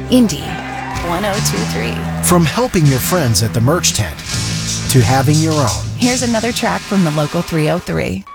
Indy 1023. From helping your friends at the merch tent to having your own. Here's another track from the Local 303.